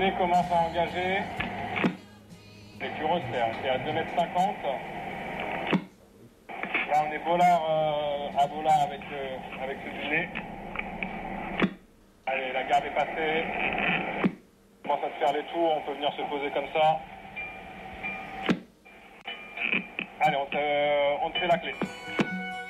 délai commence à engager. Et tu resserres, c'est à 2,50 m. Là, on est bolard à bolard avec ce délai. Allez, la garde est passée. On commence à se faire les tours, on peut venir se poser comme ça. Allez, on te fait la clé.